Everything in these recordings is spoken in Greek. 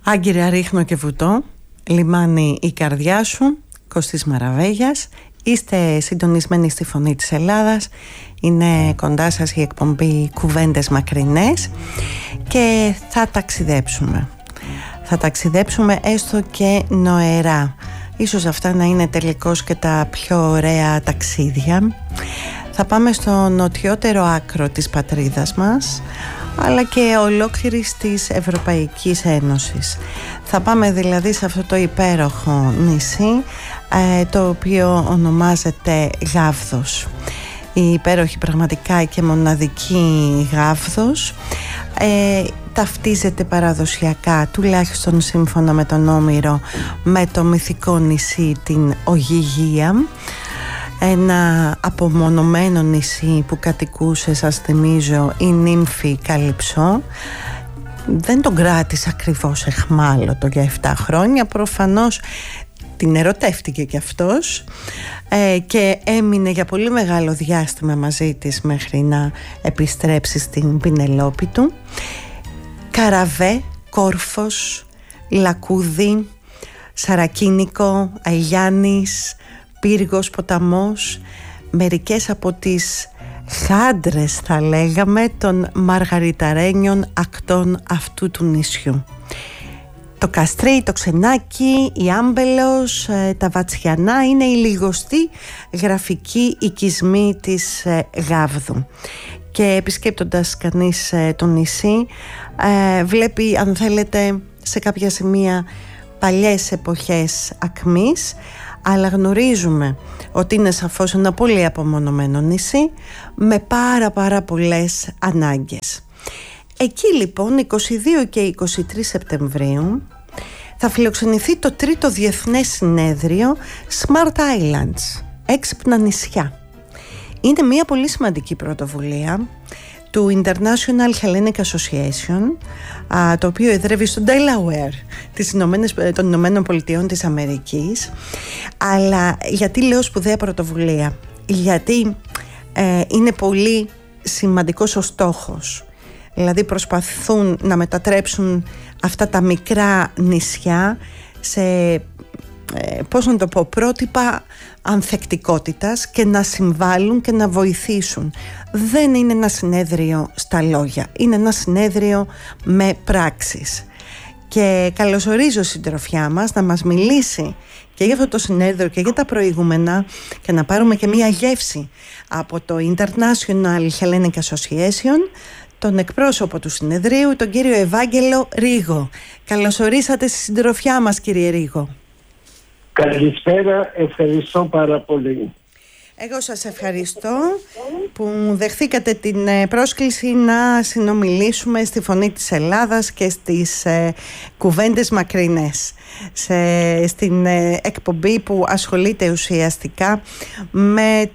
Άγκυρα ρίχνω και βουτώ, λιμάνι η καρδιά σου, Κωστής Μαραβέγιας. Είστε συντονισμένοι στη Φωνή της Ελλάδας. Είναι κοντά σας η εκπομπή Κουβέντες Μακρινές και θα ταξιδέψουμε. Θα ταξιδέψουμε έστω και νοερά. Ίσως αυτά να είναι τελικώς και τα πιο ωραία ταξίδια. Θα πάμε στο νοτιότερο άκρο της πατρίδας μας, αλλά και ολόκληρης της Ευρωπαϊκής Ένωσης. Θα πάμε δηλαδή σε αυτό το υπέροχο νησί, το οποίο ονομάζεται Γάβδος. Η υπέροχη πραγματικά και μοναδική Γάβδος ταυτίζεται παραδοσιακά, τουλάχιστον σύμφωνα με τον Όμηρο, με το μυθικό νησί την Ωγυγία, ένα απομονωμένο νησί που κατοικούσε, σας θυμίζω, η νύμφη Καλυψό. Δεν τον κράτησε ακριβώς εχμάλωτο για 7 χρόνια, προφανώς την ερωτεύτηκε κι αυτός και έμεινε για πολύ μεγάλο διάστημα μαζί της μέχρι να επιστρέψει στην Πινελόπη του. Καραβέ, Κόρφος, Λακκούδι, Σαρακίνικο, Αγιάννης, Πύργος, ποταμός, μερικές από τις χάντρες, θα λέγαμε, των μαργαριταρένιων ακτών αυτού του νησιού. Το Καστρί, το Ξενάκι, η Άμπελος, τα Βατσιανά είναι οι λιγοστοί γραφικοί οικισμοί της Γάβδου. Και επισκέπτοντας κανείς το νησί, βλέπει, αν θέλετε, σε κάποια σημεία παλιές εποχές ακμής, αλλά γνωρίζουμε ότι είναι σαφώς ένα πολύ απομονωμένο νησί με πάρα πολλές ανάγκες. Εκεί λοιπόν 22 και 23 Σεπτεμβρίου θα φιλοξενηθεί το 3ο Διεθνές Συνέδριο Smart Islands, έξυπνα νησιά. Είναι μια πολύ σημαντική πρωτοβουλία του International Hellenic Association, το οποίο εδρεύει στο Delaware των Ηνωμένων Πολιτειών της Αμερικής. Αλλά γιατί λέω σπουδαία πρωτοβουλία? Γιατί είναι πολύ σημαντικός ο στόχος. Δηλαδή προσπαθούν να μετατρέψουν αυτά τα μικρά νησιά σε, πώς να το πω, πρότυπα ανθεκτικότητας και να συμβάλλουν και να βοηθήσουν. Δεν είναι ένα συνέδριο στα λόγια, είναι ένα συνέδριο με πράξεις. Και καλωσορίζω συντροφιά μας να μας μιλήσει και για αυτό το συνέδριο και για τα προηγούμενα και να πάρουμε και μία γεύση από το International Hellenic Association, τον εκπρόσωπο του συνεδρίου, τον κύριο Ευάγγελο Ρίγο. Καλωσορίσατε στη συντροφιά μας, κύριε Ρίγο. Καλησπέρα, ευχαριστώ πάρα πολύ. Εγώ σας ευχαριστώ που δεχθήκατε την πρόσκληση να συνομιλήσουμε στη Φωνή της Ελλάδας και στις Κουβέντες Μακρινές, στην εκπομπή που ασχολείται ουσιαστικά με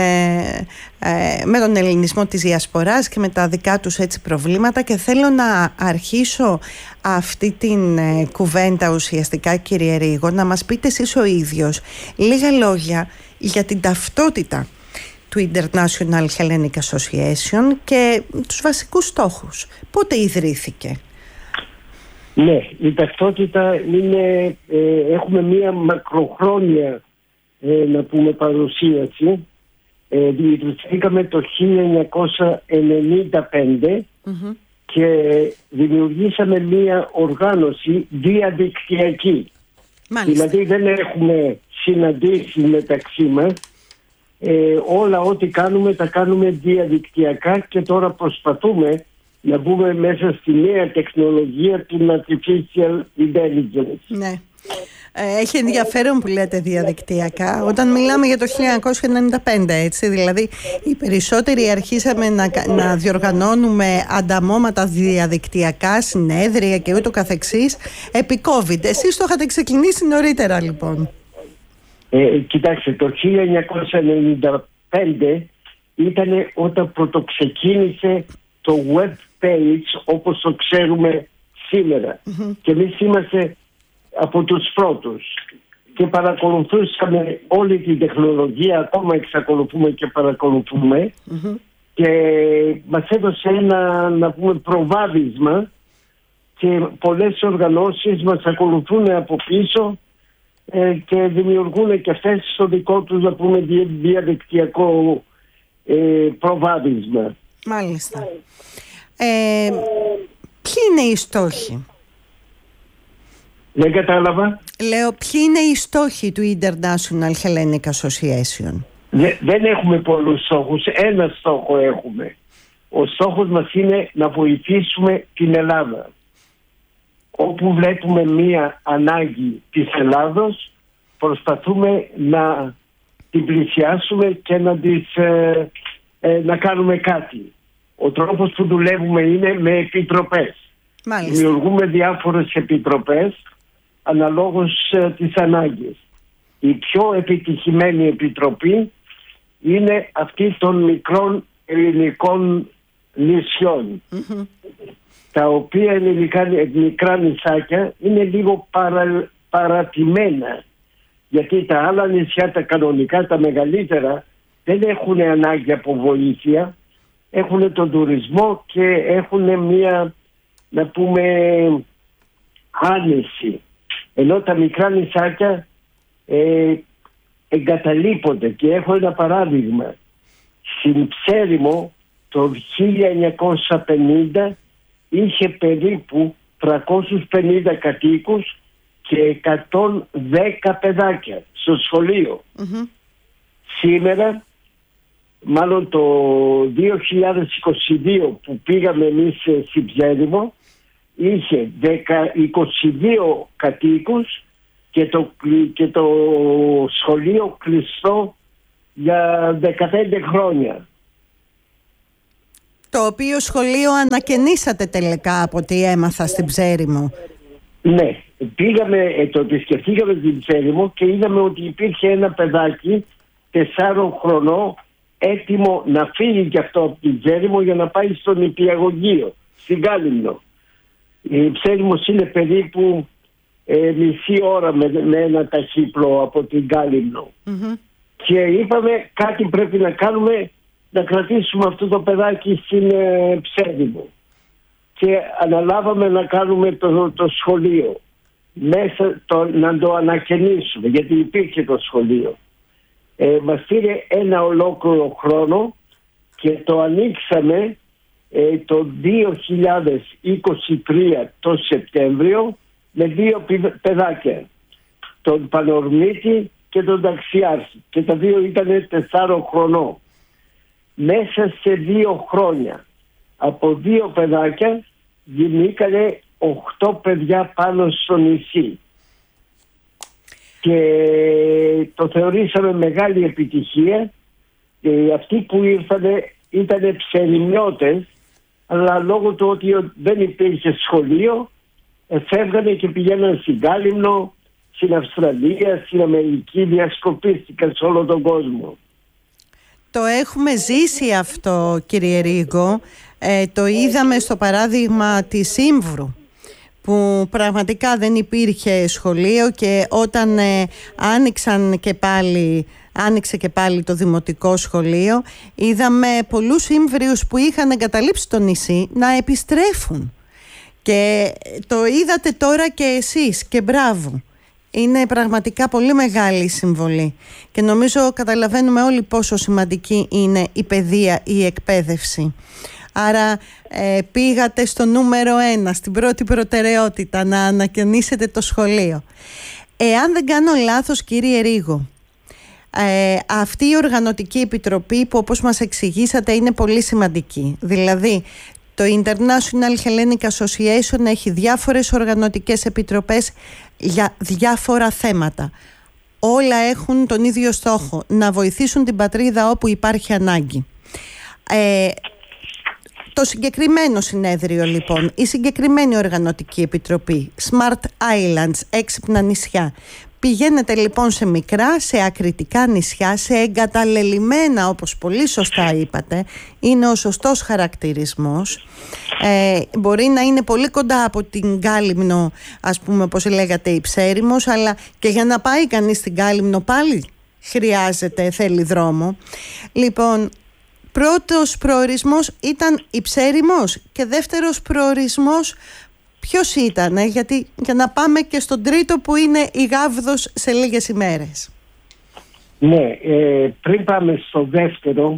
τον ελληνισμό της διασποράς και με τα δικά τους έτσι προβλήματα. Και θέλω να αρχίσω αυτή την κουβέντα ουσιαστικά, κύριε Ρίγο, να μας πείτε εσείς ο ίδιος λίγα λόγια για την ταυτότητα του International Hellenic Association και τους βασικούς στόχους. Πότε ιδρύθηκε? Ναι, η ταυτότητα είναι, έχουμε μία μακροχρόνια να πούμε παρουσίαση. Ιδρυθήκαμε το 1995 και δημιουργήσαμε μία οργάνωση διαδικτυακή. Μάλιστα. Δηλαδή δεν έχουμε συναντήσει μεταξύ μας, όλα ό,τι κάνουμε τα κάνουμε διαδικτυακά και τώρα προσπαθούμε να μπούμε μέσα στη νέα τεχνολογία του Artificial Intelligence. Ναι. Έχει ενδιαφέρον που λέτε διαδικτυακά. Όταν μιλάμε για το 1995, έτσι, δηλαδή οι περισσότεροι αρχίσαμε να διοργανώνουμε ανταμώματα διαδικτυακά, συνέδρια και ούτω καθεξής επί COVID. Εσείς το είχατε ξεκινήσει νωρίτερα λοιπόν. Κοιτάξτε, το 1995 ήταν όταν πρωτοξεκίνησε το web page όπως το ξέρουμε σήμερα. Και εμείς είμαστε από τους πρώτους και παρακολουθούσαμε όλη την τεχνολογία, ακόμα εξακολουθούμε και παρακολουθούμε και μας έδωσε ένα, να πούμε, προβάδισμα και πολλές οργανώσεις μας ακολουθούν από πίσω και δημιουργούν και αυτές το δικό τους, να πούμε, διαδικτυακό προβάδισμα. Μάλιστα. Ποιοι είναι οι στόχοι? Δεν κατάλαβα. Λέω, ποιοι είναι οι στόχοι του International Hellenic Association? Δεν έχουμε πολλούς στόχους. Ένα στόχο έχουμε. Ο στόχος μας είναι να βοηθήσουμε την Ελλάδα. Όπου βλέπουμε μία ανάγκη της Ελλάδος, προσπαθούμε να την πλησιάσουμε και να κάνουμε κάτι. Ο τρόπος που δουλεύουμε είναι με επιτροπές. Μάλιστα. Δημιουργούμε διάφορες επιτροπές αναλόγως τις ανάγκες. Η πιο επιτυχημένη επιτροπή είναι αυτή των μικρών ελληνικών νησιών, τα οποία μικρά νησάκια είναι λίγο παρατημένα, γιατί τα άλλα νησιά, τα κανονικά, τα μεγαλύτερα, δεν έχουν ανάγκη από βοήθεια, έχουν τον τουρισμό και έχουν μία, να πούμε, άνεση, ενώ τα μικρά νησάκια εγκαταλείπονται. Και έχω ένα παράδειγμα. Στην Ψέριμο το 1950 είχε περίπου 350 κατοίκους και 110 παιδάκια στο σχολείο. Σήμερα, μάλλον το 2022 που πήγαμε εμείς στην Ψέριμο, είχε 22 κατοίκους και το σχολείο κλειστό για 15 χρόνια. Το οποίο σχολείο ανακαινήσατε τελικά, από ό,τι έμαθα, στην Ψέριμο. Ναι, το επισκεφτήκαμε στην Ψέριμο και είδαμε ότι υπήρχε ένα παιδάκι 4 χρονών έτοιμο να φύγει και αυτό από την Ψέριμο για να πάει στον νηπιαγωγείο, στην Κάλυμνο. Η Ψέριμος είναι περίπου μισή ώρα με ένα ταχύπλο από την Κάλυμνο. Και είπαμε, κάτι πρέπει να κάνουμε, να κρατήσουμε αυτό το παιδάκι στην Ψέριμο. Και αναλάβαμε να κάνουμε το σχολείο, να το ανακαινήσουμε, γιατί υπήρχε το σχολείο. Μας πήρε ένα ολόκληρο χρόνο και το ανοίξαμε το 2023 το Σεπτέμβριο με 2 παιδάκια, τον Πανορμίτη και τον Ταξιάρχη, και τα 2 ήταν 4 χρονών. Μέσα σε 2 χρόνια από 2 παιδάκια γεννήκανε 8 παιδιά πάνω στο νησί και το θεωρήσαμε μεγάλη επιτυχία. Αυτοί που ήρθανε ήταν ψεριμιώτες, αλλά λόγω του ότι δεν υπήρχε σχολείο φεύγανε και πηγαίναν στην Κάλυμνο, στην Αυστραλία, στην Αμερική, διασκοπίστηκαν σε όλο τον κόσμο. Το έχουμε ζήσει αυτό, κύριε Ρίγκο. Το είδαμε στο παράδειγμα της Σύμβρου, που πραγματικά δεν υπήρχε σχολείο και όταν άνοιξε και πάλι το δημοτικό σχολείο, είδαμε πολλούς Σύμβριους που είχαν εγκαταλείψει το νησί να επιστρέφουν. Και το είδατε τώρα και εσείς, και μπράβο. Είναι πραγματικά πολύ μεγάλη συμβολή και νομίζω καταλαβαίνουμε όλοι πόσο σημαντική είναι η παιδεία, η εκπαίδευση. Άρα πήγατε στο νούμερο 1, στην πρώτη προτεραιότητα, να ανακαινήσετε το σχολείο. Εάν δεν κάνω λάθος, κύριε Ρίγο, αυτή η οργανωτική επιτροπή που, όπως μας εξηγήσατε, είναι πολύ σημαντική, δηλαδή το International Hellenic Association έχει διάφορες οργανωτικές επιτροπές για διάφορα θέματα. Όλα έχουν τον ίδιο στόχο, να βοηθήσουν την πατρίδα όπου υπάρχει ανάγκη. Το συγκεκριμένο συνέδριο, λοιπόν, η συγκεκριμένη οργανωτική επιτροπή Smart Islands, έξυπνα νησιά, πηγαίνετε λοιπόν σε μικρά, σε ακριτικά νησιά, σε εγκαταλελειμμένα, όπως πολύ σωστά είπατε, είναι ο σωστός χαρακτηρισμός. Μπορεί να είναι πολύ κοντά από την Κάλυμνο, ας πούμε, όπως λέγατε, η Ψέριμος, αλλά και για να πάει κανείς στην Κάλυμνο πάλι θέλει δρόμο. Λοιπόν, πρώτος προορισμός ήταν η Ψέριμος και δεύτερος προορισμός ποιος ήταν, γιατί για να πάμε και στον τρίτο που είναι η Γάβδος σε λίγες ημέρες. Ναι, πριν πάμε στο δεύτερο,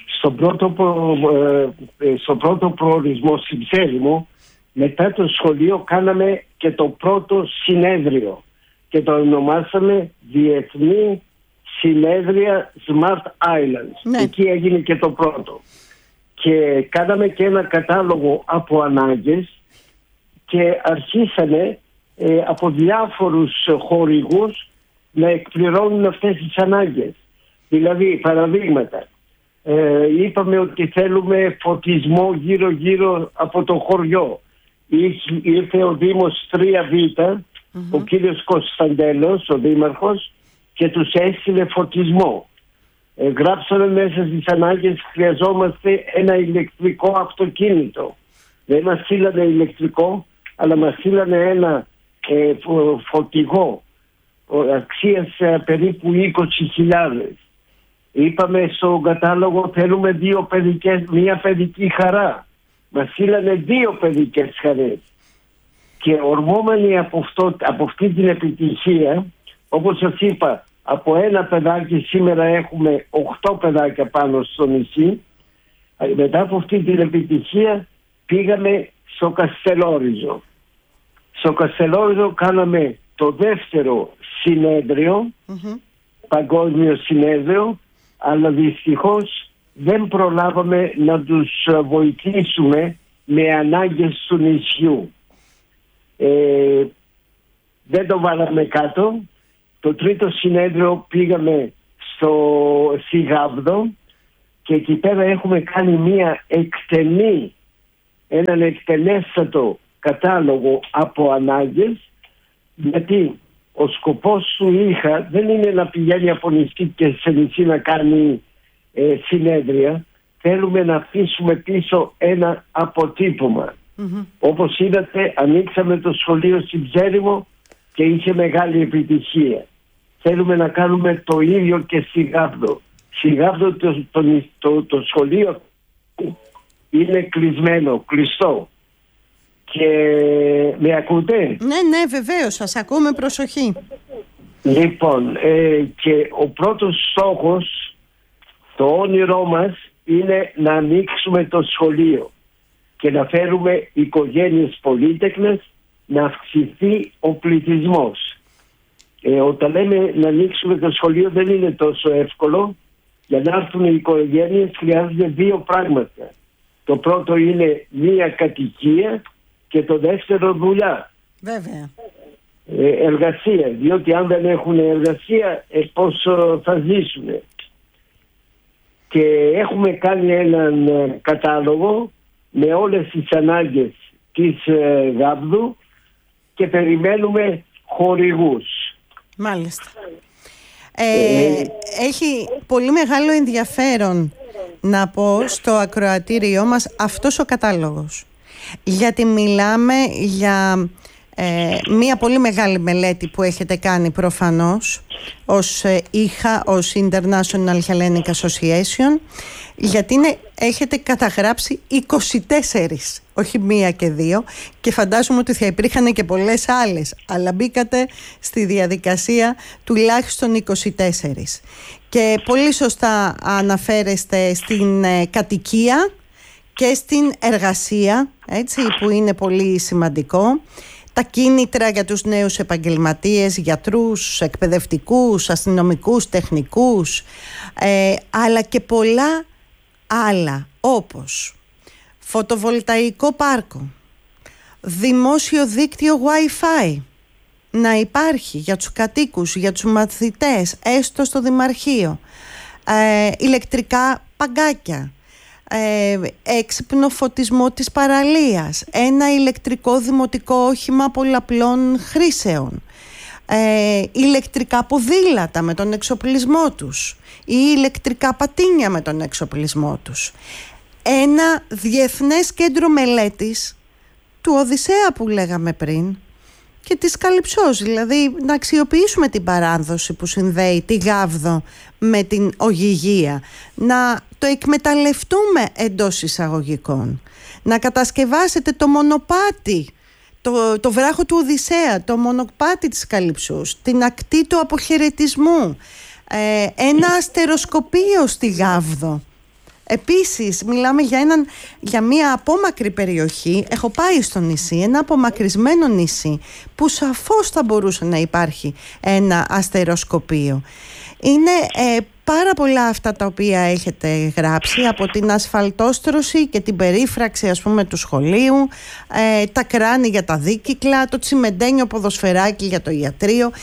στο πρώτο προορισμό Συμψέρημο, μετά το σχολείο κάναμε και το πρώτο συνέδριο και το ονομάσαμε Διεθνή Συνέδρια Smart Islands. Ναι. Εκεί έγινε και το πρώτο. Και κάναμε και ένα κατάλογο από ανάγκες και αρχίσανε από διάφορους χορηγούς να εκπληρώνουν αυτές τις ανάγκες. Δηλαδή, παραδείγματα, είπαμε ότι θέλουμε φωτισμό γύρω-γύρω από το χωριό. Ήρθε ο Δήμος 3Β, ο κύριος Κωνσταντέλος, ο δήμαρχος, και τους έστειλε φωτισμό. Γράψαμε μέσα στις ανάγκες, χρειαζόμαστε ένα ηλεκτρικό αυτοκίνητο. Δεν μας στείλανε ηλεκτρικό, αλλά μας στείλανε ένα φωτιγό αξίας περίπου 20.000. Είπαμε στον κατάλογο θέλουμε μία παιδική χαρά. Μας στείλανε 2 παιδικές χαρές. Και ορμόμενοι από αυτή την επιτυχία, όπως σας είπα, από ένα παιδάκι σήμερα έχουμε 8 παιδάκια πάνω στο νησί. Μετά από αυτή την επιτυχία πήγαμε στο Καστελόριζο. Στο Καστελόριζο κάναμε το δεύτερο συνέδριο, παγκόσμιο συνέδριο, αλλά δυστυχώς δεν προλάβαμε να τους βοηθήσουμε με ανάγκες του νησιού. Δεν το βάλαμε κάτω. Το τρίτο συνέδριο πήγαμε στη Γάβδο και εκεί πέρα έχουμε κάνει έναν εκτενέστατο κατάλογο από ανάγκες, γιατί ο σκοπός του δεν είναι να πηγαίνει από νησί και σε νησί να κάνει συνέδρια. Θέλουμε να αφήσουμε πίσω ένα αποτύπωμα. Όπως είδατε, ανοίξαμε το σχολείο Συμψέρημο και είχε μεγάλη επιτυχία. Θέλουμε να κάνουμε το ίδιο και στη Γάβδο. Στη Γάβδο το σχολείο είναι κλειστό. Και με ακούτε? Ναι, βεβαίως, σας ακούμε, προσοχή. Λοιπόν, και ο πρώτος στόχος, το όνειρό μας είναι να ανοίξουμε το σχολείο και να φέρουμε οικογένειες πολύτεκνες, να αυξηθεί ο πληθυσμός. Όταν λέμε να ανοίξουμε το σχολείο δεν είναι τόσο εύκολο. Για να έρθουν οι οικογένειες χρειάζονται 2 πράγματα. Το πρώτο είναι μία κατοικία και το δεύτερο δουλειά. Βέβαια. Εργασία. Διότι αν δεν έχουν εργασία, πώς θα ζήσουν. Και έχουμε κάνει έναν κατάλογο με όλες τις ανάγκες της Γάβδου και περιμένουμε χορηγούς. Μάλιστα. Έχει πολύ μεγάλο ενδιαφέρον να πω στο ακροατήριό μας αυτός ο κατάλογος, γιατί μιλάμε για μία πολύ μεγάλη μελέτη που έχετε κάνει προφανώς ως ως International Hellenic Association, γιατί έχετε καταγράψει 24, όχι μία και 2, και φαντάζομαι ότι θα υπήρχαν και πολλές άλλες, αλλά μπήκατε στη διαδικασία τουλάχιστον 24. Και πολύ σωστά αναφέρεστε στην κατοικία και στην εργασία, έτσι, που είναι πολύ σημαντικό. Τα κίνητρα για τους νέους επαγγελματίες, γιατρούς, εκπαιδευτικούς, αστυνομικούς, τεχνικούς, αλλά και πολλά άλλα, όπως φωτοβολταϊκό πάρκο, δημόσιο δίκτυο Wi-Fi να υπάρχει για τους κατοίκους, για τους μαθητές, έστω στο δημαρχείο, ηλεκτρικά παγκάκια, έξυπνο φωτισμό της παραλίας, ένα ηλεκτρικό δημοτικό όχημα πολλαπλών χρήσεων, ηλεκτρικά ποδήλατα με τον εξοπλισμό τους ή ηλεκτρικά πατίνια με τον εξοπλισμό τους, ένα διεθνές κέντρο μελέτης του Οδυσσέα που λέγαμε πριν και της Καλυψός, δηλαδή να αξιοποιήσουμε την παράδοση που συνδέει τη Γάβδο με την Ωγιγία, να το εκμεταλλευτούμε εντός εισαγωγικών, να κατασκευάσετε το μονοπάτι το βράχο του Οδυσσέα, το μονοπάτι της Καλυψούς, την ακτή του αποχαιρετισμού, ένα αστεροσκοπείο στη Γάβδο. Επίσης μιλάμε για μια απόμακρη περιοχή. Έχω πάει στο νησί, ένα απομακρυσμένο νησί, που σαφώς θα μπορούσε να υπάρχει ένα αστεροσκοπείο. Είναι πάρα πολλά αυτά τα οποία έχετε γράψει, από την ασφαλτόστρωση και την περίφραξη, ας πούμε, του σχολείου, τα κράνη για τα δίκυκλα, το τσιμεντένιο ποδοσφαιράκι για το ιατρείο.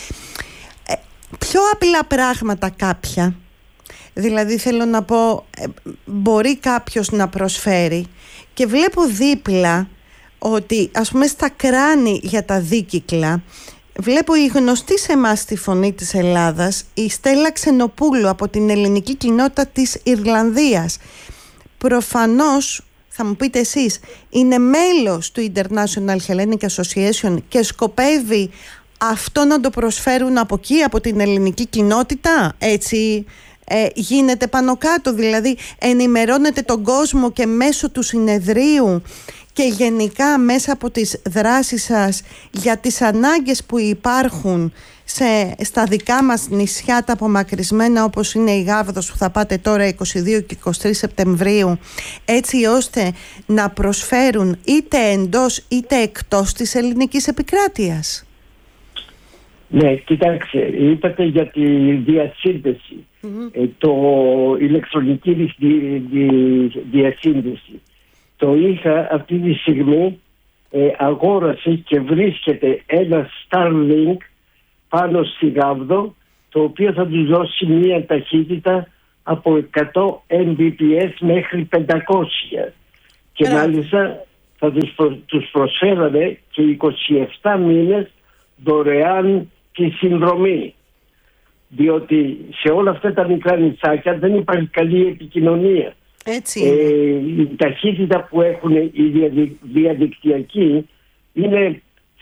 Πιο απλά πράγματα κάποια. Δηλαδή θέλω να πω, μπορεί κάποιος να προσφέρει, και βλέπω δίπλα ότι, ας πούμε, στα κράνη για τα δίκυκλα, βλέπω η γνωστή σε εμάς στη Φωνή της Ελλάδας, η Στέλλα Ξενοπούλου από την ελληνική κοινότητα της Ιρλανδίας. Προφανώς, θα μου πείτε εσείς, είναι μέλος του International Hellenic Association και σκοπεύει αυτό να το προσφέρουν από εκεί, από την ελληνική κοινότητα, έτσι γίνεται πάνω κάτω, δηλαδή ενημερώνετε τον κόσμο και μέσω του συνεδρίου και γενικά μέσα από τις δράσεις σας για τις ανάγκες που υπάρχουν στα δικά μας νησιά τα απομακρυσμένα, όπως είναι η Γάβδος που θα πάτε τώρα 22 και 23 Σεπτεμβρίου, έτσι ώστε να προσφέρουν είτε εντός είτε εκτός της ελληνικής επικράτειας. Ναι, κοιτάξτε, είπατε για τη διασύνδεση, το ηλεκτρονική διασύνδεση. Το είχα αυτή τη στιγμή, αγόρασε και βρίσκεται ένα Starlink πάνω στη Γάβδο, το οποίο θα τους δώσει μια ταχύτητα από 100 Mbps μέχρι 500. Και μάλιστα θα τους προσφέρανε και 27 μήνες δωρεάν τη συνδρομή. Διότι σε όλα αυτά τα μικρά νησάκια δεν υπάρχει καλή επικοινωνία. Έτσι. Η ταχύτητα που έχουν οι διαδικτυακοί είναι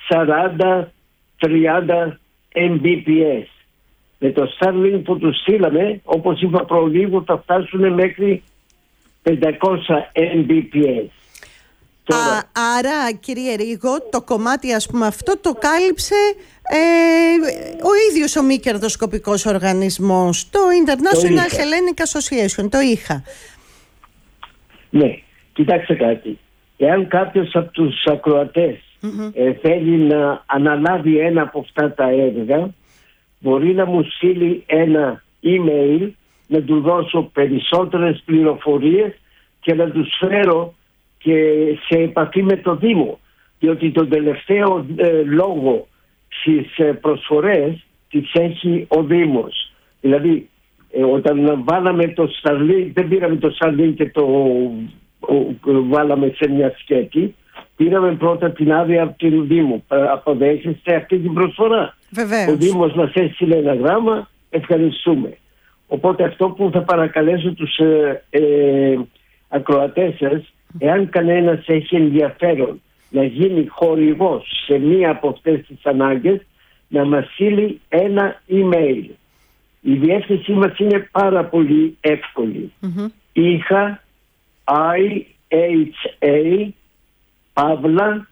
40-30 Mbps. Με το Starlink που τους στείλαμε, όπως είπα προλίγου, θα φτάσουν μέχρι 500 Mbps. Άρα, κύριε Ρίγο, το κομμάτι, ας πούμε, αυτό το κάλυψε ο ίδιος ο μη κερδοσκοπικός οργανισμός, το International Hellenic Association, το είχα. Ναι, κοιτάξτε κάτι. Εάν κάποιος από τους ακροατές θέλει να αναλάβει ένα από αυτά τα έργα, μπορεί να μου στείλει ένα email, να του δώσω περισσότερες πληροφορίες και να τους φέρω και σε επαφή με το Δήμο, διότι τον τελευταίο λόγο στις προσφορές τις έχει ο Δήμος. Δηλαδή όταν βάλαμε το Starlink, δεν πήραμε το Starlink και το βάλαμε σε μια σκέτη, πήραμε πρώτα την άδεια από την Δήμο. Αποδέχεστε αυτή την προσφορά? Βεβαίως. Ο Δήμος μας έστειλε ένα γράμμα, ευχαριστούμε. Οπότε αυτό που θα παρακαλέσω τους ακροατές σας, εάν κανένας έχει ενδιαφέρον να γίνει χορηγός σε μία από αυτές τις ανάγκες, να μας στείλει ένα email. Η διεύθυνσή μας είναι πάρα πολύ εύκολη. Είχα IHA Pavla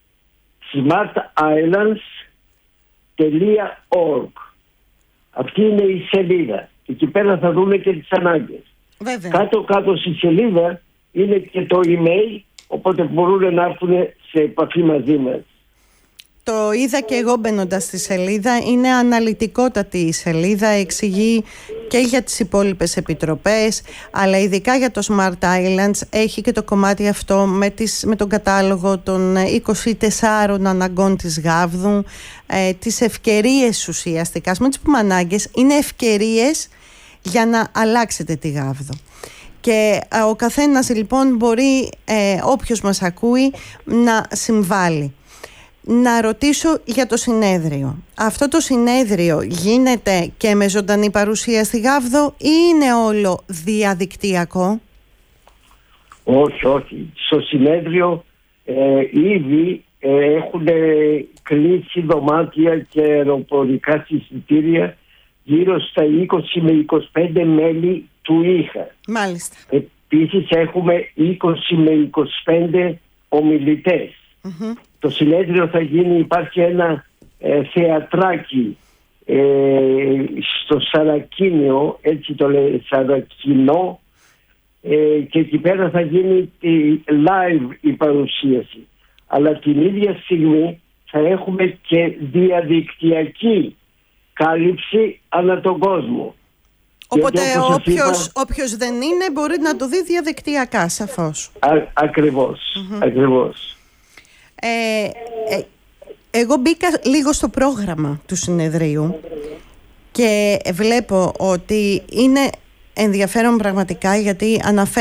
smartislands.org. Αυτή είναι η σελίδα. Εκεί πέρα θα δούμε και τις ανάγκες. Κάτω στη σελίδα είναι και το email, οπότε μπορούν να έρθουν σε επαφή μαζί μας. Το είδα και εγώ μπαίνοντας στη σελίδα. Είναι αναλυτικότατη η σελίδα, εξηγεί και για τις υπόλοιπες επιτροπές, αλλά ειδικά για το Smart Islands έχει και το κομμάτι αυτό με τον κατάλογο των 24 αναγκών της Γάβδου, τις ευκαιρίες ουσιαστικά. Μην τις πούμε ανάγκες, είναι ευκαιρίες για να αλλάξετε τη Γάβδο. Και ο καθένας λοιπόν μπορεί, όποιος μας ακούει, να συμβάλλει. Να ρωτήσω για το συνέδριο. Αυτό το συνέδριο γίνεται και με ζωντανή παρουσία στη Γάβδο ή είναι όλο διαδικτυακό? Όχι. Στο συνέδριο ήδη έχουν κλείσει δωμάτια και αεροπορικά εισιτήρια γύρω στα 20 με 25 μέλη του ΙΧΑ. Μάλιστα. Επίσης έχουμε 20 με 25 ομιλητές. Το συνέδριο θα γίνει, υπάρχει ένα θεατράκι στο Σαρακίνιο, έτσι το λέει, Σαρακινό, και εκεί πέρα θα γίνει live η παρουσίαση. Αλλά την ίδια στιγμή θα έχουμε και διαδικτυακή κάλυψη ανά τον κόσμο. Οπότε όποιος δεν είναι μπορεί να το δει διαδικτυακά, σαφώς. Ακριβώς. Εγώ μπήκα λίγο στο πρόγραμμα του συνεδρίου και βλέπω ότι είναι ενδιαφέρον πραγματικά, γιατί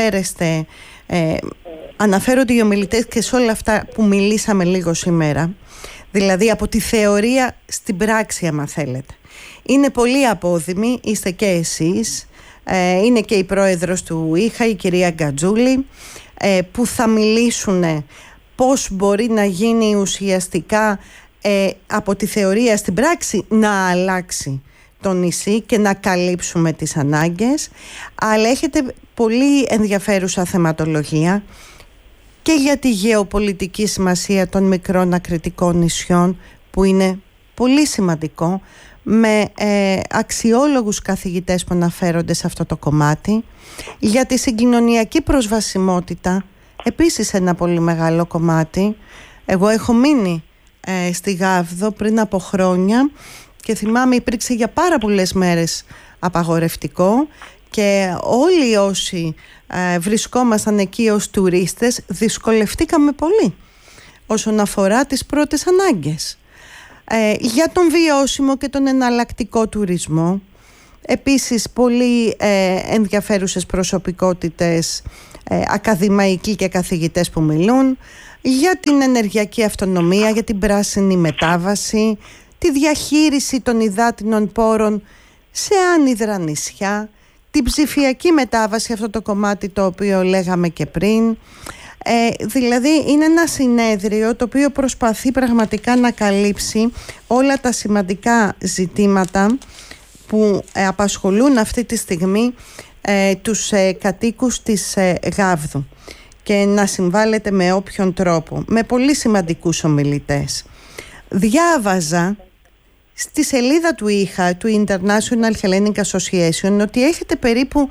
αναφέρονται οι ομιλητές και σε όλα αυτά που μιλήσαμε λίγο σήμερα, δηλαδή από τη θεωρία στην πράξη, άμα θέλετε. Είναι πολύ απόδημοι, είστε και εσείς, είναι και η πρόεδρος του ΙΧΑ, η κυρία Γκατζούλη, που θα μιλήσουν πώς μπορεί να γίνει ουσιαστικά από τη θεωρία στην πράξη να αλλάξει το νησί και να καλύψουμε τις ανάγκες. Αλλά έχετε πολύ ενδιαφέρουσα θεματολογία και για τη γεωπολιτική σημασία των μικρών ακριτικών νησιών, που είναι πολύ σημαντικό, με αξιόλογους καθηγητές που αναφέρονται σε αυτό το κομμάτι, για τη συγκοινωνιακή προσβασιμότητα, επίσης ένα πολύ μεγάλο κομμάτι. Εγώ έχω μείνει στη Γάβδο πριν από χρόνια και θυμάμαι υπήρξε για πάρα πολλές μέρες απαγορευτικό και όλοι όσοι βρισκόμασταν εκεί ως τουρίστες δυσκολευτήκαμε πολύ όσον αφορά τις πρώτες ανάγκες. Για τον βιώσιμο και τον εναλλακτικό τουρισμό, επίσης πολύ ενδιαφέρουσες προσωπικότητες, ακαδημαϊκοί και καθηγητές που μιλούν για την ενεργειακή αυτονομία, για την πράσινη μετάβαση, τη διαχείριση των υδάτινων πόρων σε άνυδρα νησιά, την ψηφιακή μετάβαση, αυτό το κομμάτι το οποίο λέγαμε και πριν. Δηλαδή είναι ένα συνέδριο το οποίο προσπαθεί πραγματικά να καλύψει όλα τα σημαντικά ζητήματα που απασχολούν αυτή τη στιγμή τους κατοίκους της Γάβδου, και να συμβάλλεται με όποιον τρόπο, με πολύ σημαντικούς ομιλητές. Διάβαζα στη σελίδα του ΙΧΑ, του International Hellenic Association, ότι έχετε περίπου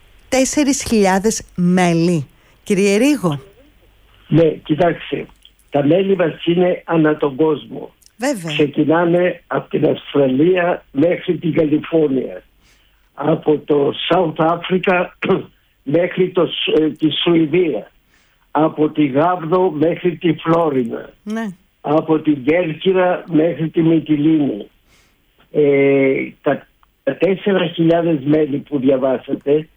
4.000 μέλη. Κύριε Ρίγο. Ναι, κοιτάξτε, τα μέλη μας είναι ανά τον κόσμο. Βέβαια. Ξεκινάμε από την Αυστραλία μέχρι την Καλιφόρνια, από το South Africa μέχρι τη Σουηδία, από τη Γάβδο μέχρι τη Φλόρινα, ναι, από την Κέρκυρα μέχρι τη Μυτιλήνη. Τα 4.000 μέλη που διαβάσατε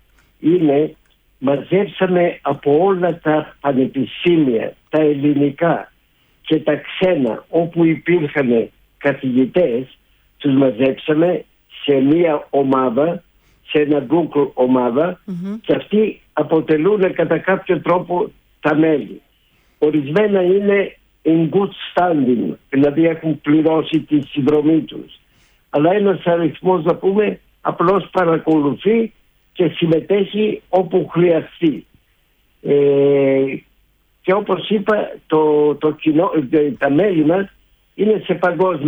μαζέψαμε από όλα τα πανεπιστήμια, τα ελληνικά και τα ξένα, όπου υπήρχαν καθηγητές, τους μαζέψαμε σε μία ομάδα, σε ένα Google ομάδα, και αυτοί αποτελούν κατά κάποιο τρόπο τα μέλη. Ορισμένα είναι in good standing, δηλαδή έχουν πληρώσει τη συνδρομή τους. Αλλά ένας αριθμός, να πούμε, απλώς παρακολουθεί και συμμετέχει όπου χρειαστεί. Και όπως είπα, το κοινό, τα μέλη μας είναι σε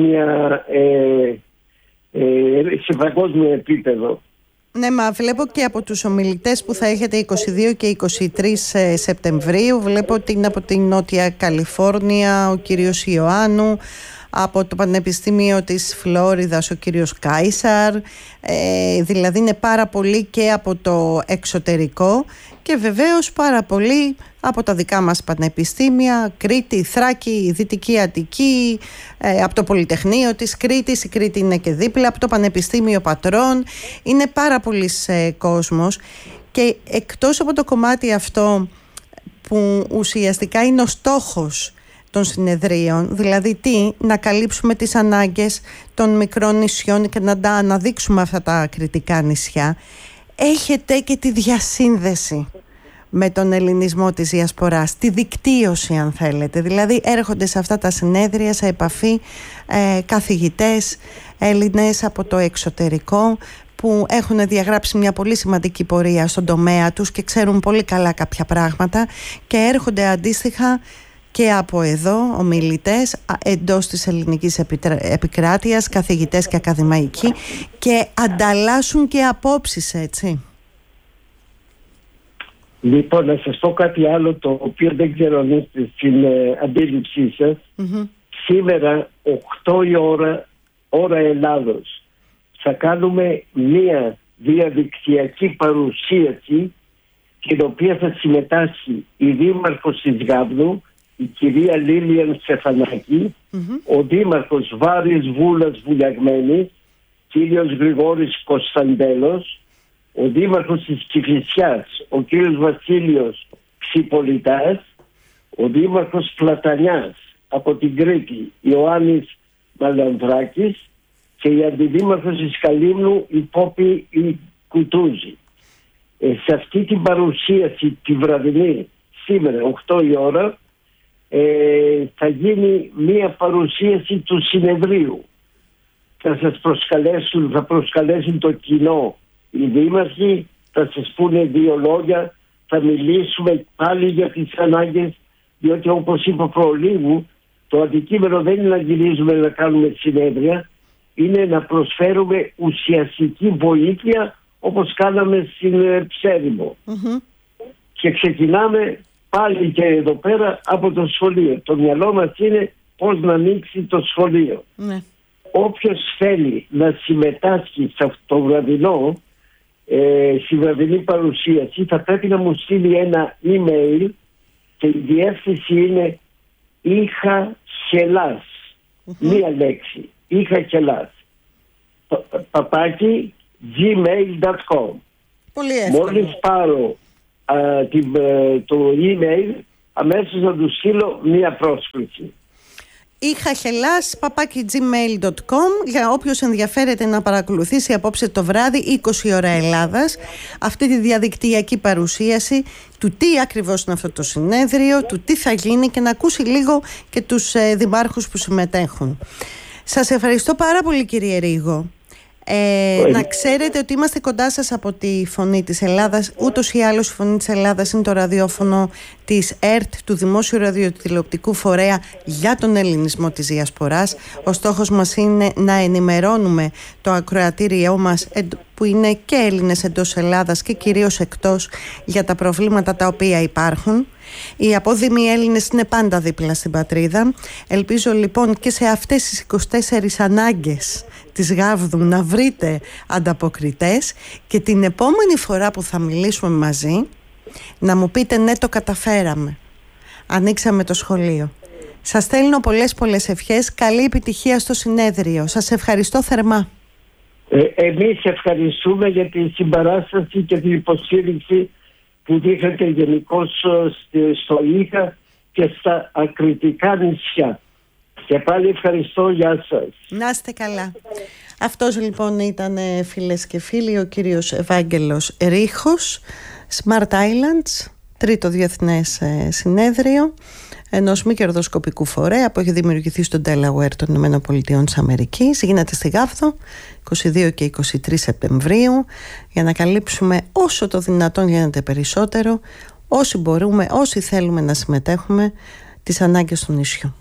παγκόσμιο επίπεδο. Ναι, μα βλέπω και από τους ομιλητές που θα έχετε 22 και 23 Σεπτεμβρίου, βλέπω ότι είναι από την Νότια Καλιφόρνια ο κύριος Ιωάννου, από το Πανεπιστήμιο της Φλόριδας ο κύριος Κάισαρ, δηλαδή είναι πάρα πολύ και από το εξωτερικό και βεβαίως πάρα πολύ από τα δικά μας πανεπιστήμια, Κρήτη, Θράκη, Δυτική Αττική, από το Πολυτεχνείο της Κρήτης, η Κρήτη είναι και δίπλα, από το Πανεπιστήμιο Πατρών, είναι πάρα πολύς κόσμος. Και εκτός από το κομμάτι αυτό που ουσιαστικά είναι ο στόχος των συνεδρίων, δηλαδή να καλύψουμε τις ανάγκες των μικρών νησιών και να τα αναδείξουμε αυτά τα ακριτικά νησιά, έχετε και τη διασύνδεση με τον ελληνισμό της διασποράς, τη δικτύωση αν θέλετε, δηλαδή έρχονται σε αυτά τα συνέδρια σε επαφή καθηγητές Έλληνες από το εξωτερικό που έχουν διαγράψει μια πολύ σημαντική πορεία στον τομέα τους και ξέρουν πολύ καλά κάποια πράγματα και έρχονται αντίστοιχα και από εδώ ομιλητές εντός της ελληνικής επικράτειας, καθηγητές και ακαδημαϊκοί, και ανταλλάσσουν και απόψεις, έτσι. Λοιπόν, να σας πω κάτι άλλο το οποίο δεν ξέρω αν είστε στην αντίληψή σας. Σήμερα 8 η ώρα Ελλάδος θα κάνουμε μία διαδικτυακή παρουσίαση, την οποία θα συμμετάσχει η Δήμαρχος της Γάβδου, η κυρία Λίλιαν Στεφανάκη, ο Δήμαρχος Βάρης Βούλας Βουλιαγμένης, κύριος Γρηγόρης Κωνσταντέλος, ο Δήμαρχος της Κηφισιάς, ο κύριος Βασίλειος Ξυπολιτάς, ο Δήμαρχος Πλατανιάς από την Κρήτη, Ιωάννης Μαλανδράκης, και η Αντιδήμαρχος της Καλύμνου, η Πόπη η Κουτούζη. Σε αυτή την παρουσίαση τη βραδινή, σήμερα 8 η ώρα, θα γίνει μία παρουσίαση του συνεδρίου. Θα προσκαλέσουν το κοινό οι δήμαρχοι, θα σας πούνε 2 λόγια, θα μιλήσουμε πάλι για τις ανάγκες, διότι όπως είπα προλίγου, το αντικείμενο δεν είναι να γυρίζουμε να κάνουμε συνέδρια, είναι να προσφέρουμε ουσιαστική βοήθεια, όπως κάναμε στην Ψέριμο. Και ξεκινάμε πάλι και εδώ πέρα από το σχολείο. Το μυαλό μας είναι πώς να ανοίξει το σχολείο. Όποιος θέλει να συμμετάσχει σε αυτό το βραδινό, στη βραδινή παρουσίαση, θα πρέπει να μου στείλει ένα email, και η διεύθυνση είναι είχαχελάς, μία λέξη, είχαχελάς, @gmail.com. Πολύ εύκολο. Μόλις πάρω το email, αμέσως να του στείλω μία πρόσκληση. είχαχελάς@gmail.com, για όποιος ενδιαφέρεται να παρακολουθήσει απόψε το βράδυ 20 ώρα Ελλάδας αυτή τη διαδικτυακή παρουσίαση του τι ακριβώς είναι αυτό το συνέδριο, του τι θα γίνει, και να ακούσει λίγο και τους δημάρχους που συμμετέχουν. Σας ευχαριστώ πάρα πολύ, κύριε Ρήγο. Να ξέρετε ότι είμαστε κοντά σας από τη Φωνή της Ελλάδας. Ούτως ή άλλως η Φωνή της Ελλάδας είναι το ραδιόφωνο της ΕΡΤ, του Δημόσιου Ραδιοτηλεοπτικού Φορέα για τον ελληνισμό της Διασποράς. Ο στόχος μας είναι να ενημερώνουμε το ακροατήριό μας, που είναι και Έλληνες εντός Ελλάδας και κυρίως εκτός, για τα προβλήματα τα οποία υπάρχουν. Οι απόδημοι Έλληνες είναι πάντα δίπλα στην πατρίδα. Ελπίζω λοιπόν και σε αυτές τις 24 ανάγκες της Γάβδου να βρείτε ανταποκριτές, και την επόμενη φορά που θα μιλήσουμε μαζί να μου πείτε ναι, το καταφέραμε, ανοίξαμε το σχολείο. Σας στέλνω πολλές ευχές, καλή επιτυχία στο συνέδριο. Σας ευχαριστώ θερμά. Εμείς ευχαριστούμε για τη συμπαράσταση και την υποστήριξη που δείχνετε γενικώς στο Είχα και στα ακριτικά νησιά. Και πάλι ευχαριστώ, γεια σας. Να είστε καλά. Αυτός λοιπόν ήταν, φίλες και φίλοι, ο κύριος Ευάγγελος Ρήχος, Smart Islands, τρίτο διεθνές συνέδριο ενός μη κερδοσκοπικού φορέα που έχει δημιουργηθεί στο Delaware των ΗΠΑ. Γίνεται στη Γάβδο 22 και 23 Σεπτεμβρίου, για να καλύψουμε όσο το δυνατόν γίνεται περισσότερο, όσοι μπορούμε, όσοι θέλουμε να συμμετέχουμε, τις ανάγκες του νησιού.